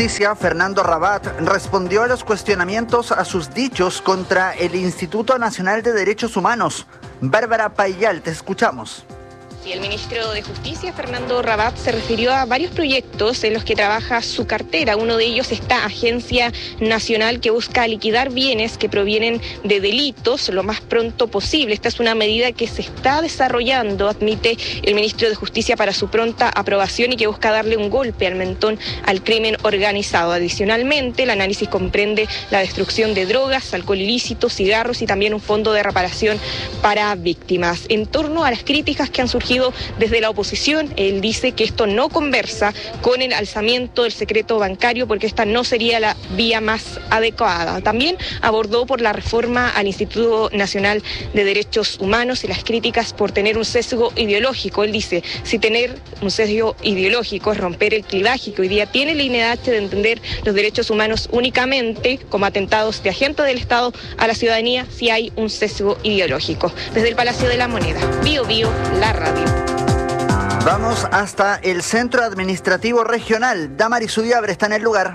Justicia, Fernando Rabat, respondió a los cuestionamientos a sus dichos contra el Instituto Nacional de Derechos Humanos. Bárbara Payal, te escuchamos. Y el ministro de Justicia, Fernando Rabat, se refirió a varios proyectos en los que trabaja su cartera. Uno de ellos, esta agencia nacional que busca liquidar bienes que provienen de delitos lo más pronto posible. Esta es una medida que se está desarrollando, admite el ministro de Justicia, para su pronta aprobación y que busca darle un golpe al mentón al crimen organizado. Adicionalmente, el análisis comprende la destrucción de drogas, alcohol ilícito, cigarros y también un fondo de reparación para víctimas. En torno a las críticas que han surgido desde la oposición, él dice que esto no conversa con el alzamiento del secreto bancario porque esta no sería la vía más adecuada. También abordó por la reforma al Instituto Nacional de Derechos Humanos y las críticas por tener un sesgo ideológico. Él dice, si tener un sesgo ideológico es romper el clivaje que hoy día tiene la INDH de entender los derechos humanos únicamente como atentados de agentes del Estado a la ciudadanía, si hay un sesgo ideológico. Desde el Palacio de la Moneda, Bío Bío, la radio. Vamos hasta el Centro Administrativo Regional. Damaris Udiabre está en el lugar.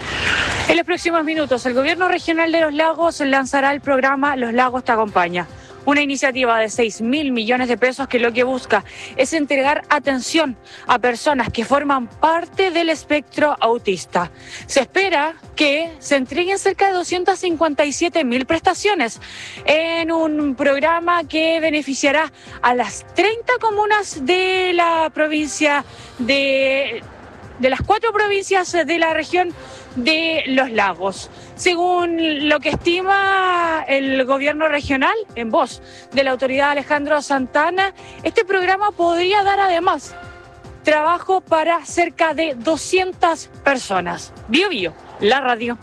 En los próximos minutos, el Gobierno Regional de Los Lagos lanzará el programa Los Lagos te acompaña. Una iniciativa de 6.000 millones de pesos que lo que busca es entregar atención a personas que forman parte del espectro autista. Se espera que se entreguen cerca de 257.000 prestaciones en un programa que beneficiará a las 30 comunas de la provincia de las 4 provincias de la región de Los Lagos. Según lo que estima el gobierno regional, en voz de la autoridad Alejandro Santana, este programa podría dar además trabajo para cerca de 200 personas. Bío Bío, la radio.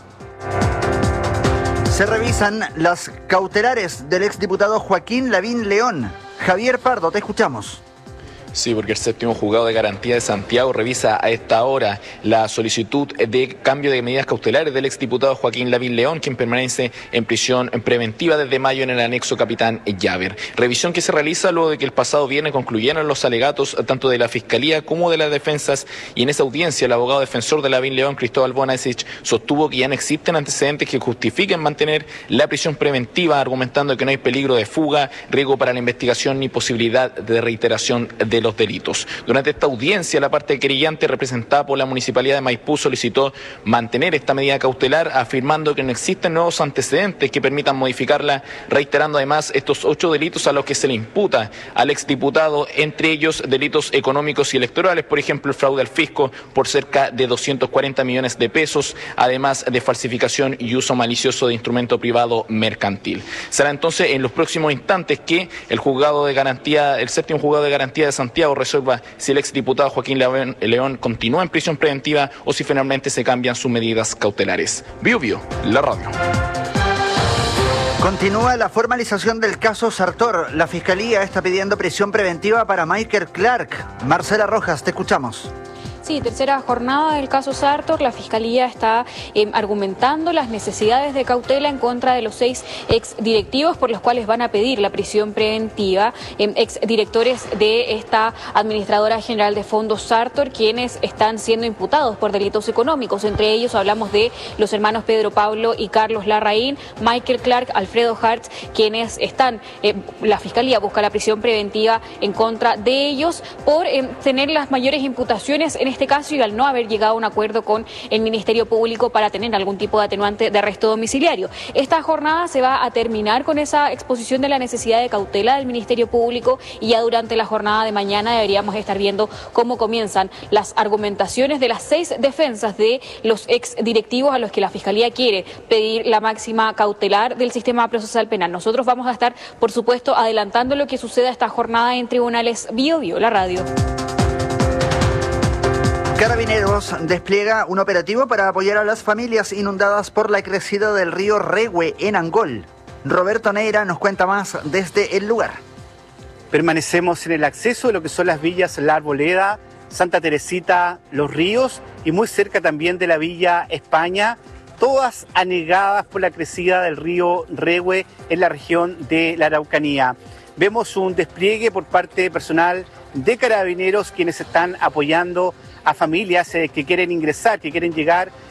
Se revisan las cautelares del exdiputado Joaquín Lavín León. Javier Pardo, te escuchamos. Sí, porque el séptimo juzgado de garantía de Santiago revisa a esta hora la solicitud de cambio de medidas cautelares del exdiputado Joaquín Lavín León, quien permanece en prisión preventiva desde mayo en el anexo Capitán Llaver. Revisión que se realiza luego de que el pasado viernes concluyeron los alegatos tanto de la Fiscalía como de las defensas, y en esa audiencia el abogado defensor de Lavín León, Cristóbal Bonasich, sostuvo que ya no existen antecedentes que justifiquen mantener la prisión preventiva, argumentando que no hay peligro de fuga, riesgo para la investigación ni posibilidad de reiteración de los delitos. Durante esta audiencia, la parte querellante representada por la Municipalidad de Maipú solicitó mantener esta medida cautelar, afirmando que no existen nuevos antecedentes que permitan modificarla, reiterando además estos 8 delitos a los que se le imputa al exdiputado, entre ellos delitos económicos y electorales, por ejemplo el fraude al fisco por cerca de 240 millones de pesos, además de falsificación y uso malicioso de instrumento privado mercantil. Será entonces en los próximos instantes que el séptimo juzgado de garantía de Santiago resuelva si el exdiputado Joaquín León continúa en prisión preventiva o si finalmente se cambian sus medidas cautelares. Bío Bío, la radio. Continúa la formalización del caso Sartor. La Fiscalía está pidiendo prisión preventiva para Michael Clark. Marcela Rojas, te escuchamos. Sí, tercera jornada del caso Sartor. La Fiscalía está argumentando las necesidades de cautela en contra de los 6 exdirectivos por los cuales van a pedir la prisión preventiva, exdirectores de esta administradora general de fondos Sartor, quienes están siendo imputados por delitos económicos. Entre ellos hablamos de los hermanos Pedro Pablo y Carlos Larraín, Michael Clark, Alfredo Hartz, quienes están, la Fiscalía busca la prisión preventiva en contra de ellos por tener las mayores imputaciones en este caso y al no haber llegado a un acuerdo con el Ministerio Público para tener algún tipo de atenuante de arresto domiciliario. Esta jornada se va a terminar con esa exposición de la necesidad de cautela del Ministerio Público y ya durante la jornada de mañana deberíamos estar viendo cómo comienzan las argumentaciones de las 6 defensas de los exdirectivos a los que la Fiscalía quiere pedir la máxima cautelar del sistema procesal penal. Nosotros vamos a estar, por supuesto, adelantando lo que suceda esta jornada en tribunales. Bío Bío, la radio. Carabineros despliega un operativo para apoyar a las familias inundadas por la crecida del río Regue en Angol. Roberto Neira nos cuenta más desde el lugar. Permanecemos en el acceso de lo que son las villas La Arboleda, Santa Teresita, Los Ríos y muy cerca también de la Villa España, todas anegadas por la crecida del río Regue en la región de la Araucanía. Vemos un despliegue por parte de personal de Carabineros quienes están apoyando a familias que quieren ingresar, que quieren llegar